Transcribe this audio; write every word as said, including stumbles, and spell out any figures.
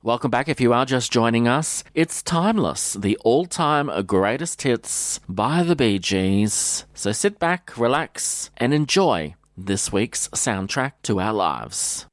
Welcome back if you are just joining us. It's Timeless, the all-time greatest hits by the Bee Gees. So sit back, relax, and enjoy this week's soundtrack to our lives.